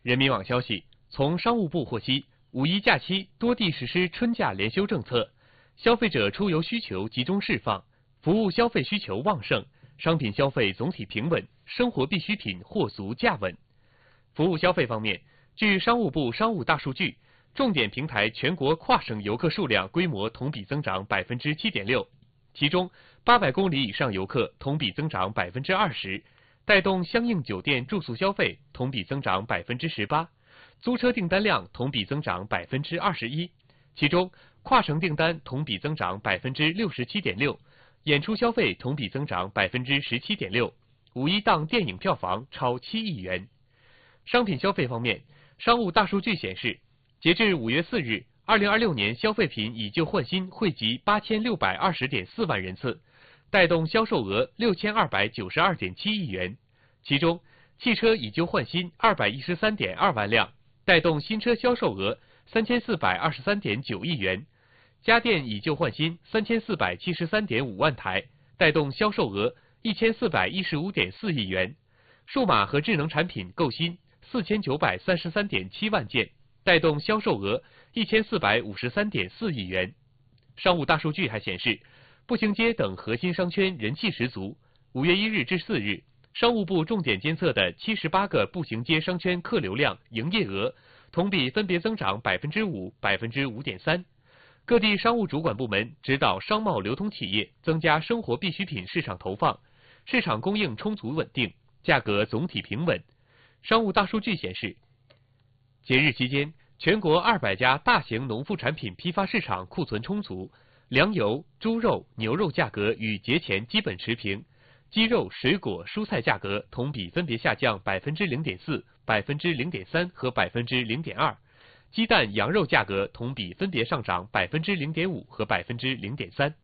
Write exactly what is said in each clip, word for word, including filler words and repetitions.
人民网消息，从商务部获悉，五一假期多地实施春假连休政策，消费者出游需求集中释放，服务消费需求旺盛，商品消费总体平稳，生活必需品货足价稳。服务消费方面，据商务部商务大数据，重点平台全国跨省游客数量规模同比增长百分之七点六，其中八百公里以上游客同比增长百分之二十。带动相应酒店住宿消费同比增长百分之十八，租车订单量同比增长百分之二十一，其中跨省订单同比增长百分之六十七点六，演出消费同比增长百分之十七点六，五一档电影票房超七亿元。商品消费方面，商务大数据显示，截至五月四日，二零二六年消费品以旧换新惠及八千六百二十点四万人次。带动销售额六千二百九十二点七亿元，其中汽车以旧换新二百一十三点二万辆，带动新车销售额三千四百二十三点九亿元；家电以旧换新三千四百七十三点五万台，带动销售额一千四百一十五点四亿元；数码和智能产品购新四千九百三十三点七万件，带动销售额一千四百五十三点四亿元。商务大数据还显示，步行街等核心商圈人气十足。五月一日至四日，商务部重点监测的七十八个步行街商圈客流量、营业额同比分别增长百分之五、百分之五点三。各地商务主管部门指导商贸流通企业增加生活必需品市场投放，市场供应充足稳定，价格总体平稳。商务大数据显示，节日期间，全国二百家大型农副产品批发市场库存充足。粮油、猪肉、牛肉价格与节前基本持平，鸡肉、水果、蔬菜价格同比分别下降百分之零点四、百分之零点三和百分之零点二，鸡蛋、羊肉价格同比分别上涨百分之零点五和百分之零点三。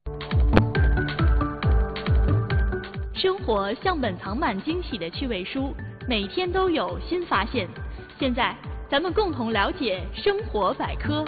生活像本藏满惊喜的趣味书，每天都有新发现。现在，咱们共同了解生活百科。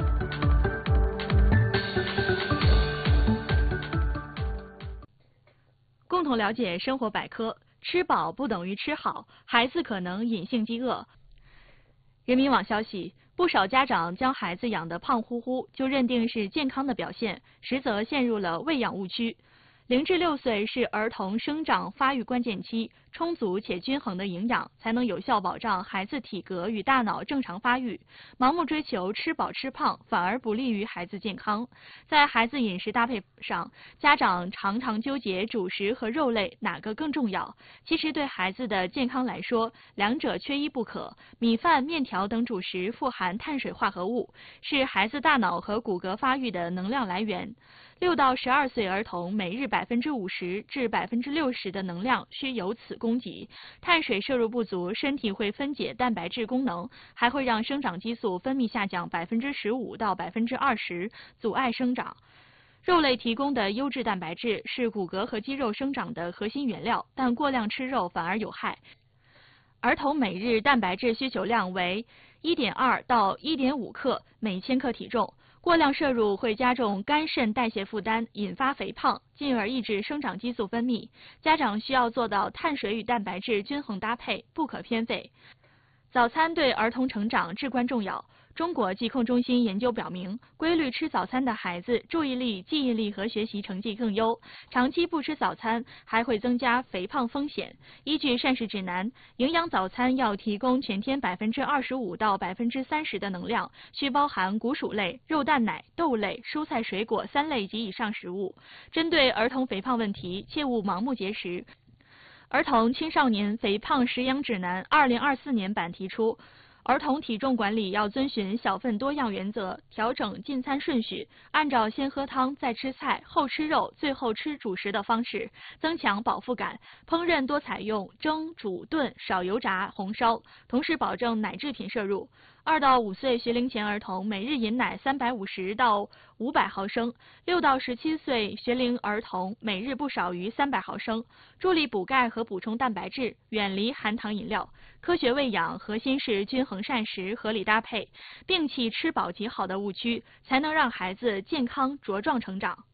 共同了解生活百科，吃饱不等于吃好，孩子可能隐性饥饿。人民网消息，不少家长将孩子养得胖乎乎，就认定是健康的表现，实则陷入了喂养误区。零至六岁是儿童生长发育关键期，充足且均衡的营养才能有效保障孩子体格与大脑正常发育。盲目追求吃饱吃胖，反而不利于孩子健康。在孩子饮食搭配上，家长常常纠结主食和肉类哪个更重要。其实对孩子的健康来说，两者缺一不可。米饭、面条等主食富含碳水化合物，是孩子大脑和骨骼发育的能量来源。六到十二岁儿童每日百分之五十至百分之六十的能量需由此供给。碳水摄入不足，身体会分解蛋白质功能，还会让生长激素分泌下降百分之十五到百分之二十，阻碍生长。肉类提供的优质蛋白质是骨骼和肌肉生长的核心原料，但过量吃肉反而有害。儿童每日蛋白质需求量为 一点二到一点五克每千克体重。过量摄入会加重肝肾代谢负担，引发肥胖，进而抑制生长激素分泌。家长需要做到碳水与蛋白质均衡搭配，不可偏废。早餐对儿童成长至关重要。中国疾控中心研究表明，规律吃早餐的孩子注意力、记忆力和学习成绩更优。长期不吃早餐还会增加肥胖风险。依据膳食指南，营养早餐要提供全天百分之二十五到百分之三十的能量，需包含谷薯类、肉蛋奶、豆类、蔬菜水果三类及以上食物。针对儿童肥胖问题，切勿盲目节食。儿童青少年肥胖食养指南二零二四年版提出，儿童体重管理要遵循小份多样原则，调整进餐顺序，按照先喝汤再吃菜，后吃肉，最后吃主食的方式，增强饱腹感。烹饪多采用蒸、煮、炖，少油炸、红烧，同时保证奶制品摄入。二到五岁学龄前儿童每日饮奶三百五十到五百毫升，六到十七岁学龄儿童每日不少于三百毫升，助力补钙和补充蛋白质，远离含糖饮料。科学喂养核心是均衡膳食，合理搭配，摒弃吃饱即好的误区，才能让孩子健康茁壮成长。